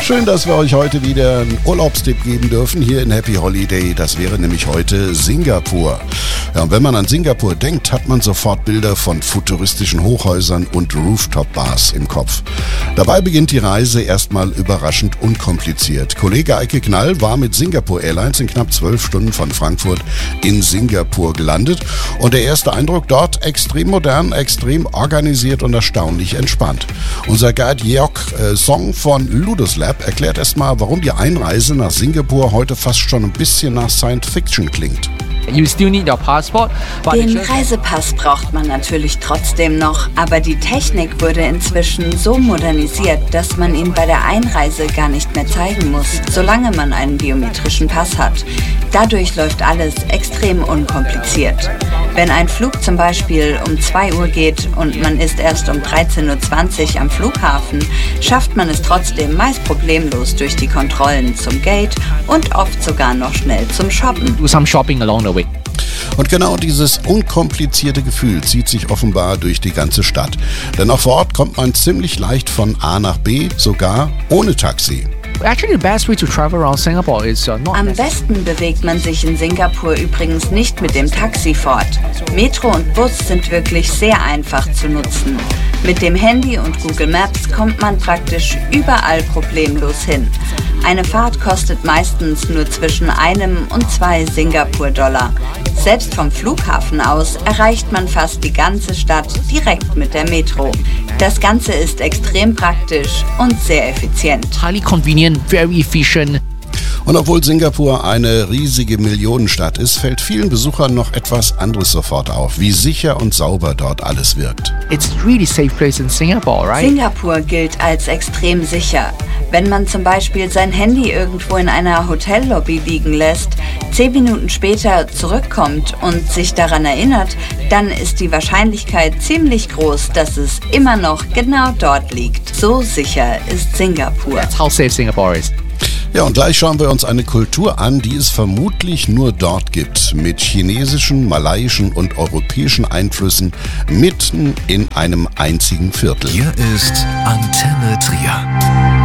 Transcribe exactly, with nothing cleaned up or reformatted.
Schön, dass wir euch heute wieder einen Urlaubstipp geben dürfen hier in Happy Holiday. Das wäre nämlich heute Singapur. Ja, und wenn man an Singapur denkt, hat man sofort Bilder von futuristischen Hochhäusern und Rooftop-Bars im Kopf. Dabei beginnt die Reise erstmal überraschend unkompliziert. Kollege Eike Knall war mit Singapore Airlines in knapp zwölf Stunden von Frankfurt in Singapur gelandet. Und der erste Eindruck dort extrem modern, extrem organisiert und erstaunlich entspannt. Unser Guide Jörg äh, Song von Ludus Lab erklärt erstmal, warum die Einreise nach Singapur heute fast schon ein bisschen nach Science Fiction klingt. You still need your passport, Den Reisepass braucht man natürlich trotzdem noch, aber die Technik wurde inzwischen so modernisiert, dass man ihn bei der Einreise gar nicht mehr zeigen muss, solange man einen biometrischen Pass hat. Dadurch läuft alles extrem unkompliziert. Wenn ein Flug zum Beispiel um zwei Uhr geht und man ist erst um dreizehn Uhr zwanzig am Flughafen, schafft man es trotzdem meist problemlos durch die Kontrollen zum Gate und oft sogar noch schnell zum Shoppen. do some shopping along the way. Und genau dieses unkomplizierte Gefühl zieht sich offenbar durch die ganze Stadt. Denn auch vor Ort kommt man ziemlich leicht von A nach B, sogar ohne Taxi. Actually, the best way to travel around Singapore is uh, not Am necessarily- besten bewegt man sich in Singapur übrigens nicht mit dem Taxi fort. Metro und Bus sind wirklich sehr einfach zu nutzen. Mit dem Handy und Google Maps kommt man praktisch überall problemlos hin. Eine Fahrt kostet meistens nur zwischen einem und zwei Singapur-Dollar. Selbst vom Flughafen aus erreicht man fast die ganze Stadt direkt mit der Metro. Das Ganze ist extrem praktisch und sehr effizient. highly convenient, very efficient. Und obwohl Singapur eine riesige Millionenstadt ist, fällt vielen Besuchern noch etwas anderes sofort auf, wie sicher und sauber dort alles wirkt. It's really safe place in Singapore, right? Singapur gilt als extrem sicher. Wenn man zum Beispiel sein Handy irgendwo in einer Hotellobby liegen lässt, zehn Minuten später zurückkommt und sich daran erinnert, dann ist die Wahrscheinlichkeit ziemlich groß, dass es immer noch genau dort liegt. So sicher ist Singapur. That's how safe Singapore is. Ja, und gleich schauen wir uns eine Kultur an, die es vermutlich nur dort gibt, mit chinesischen, malaiischen und europäischen Einflüssen mitten in einem einzigen Viertel. Hier ist Antenne Trier.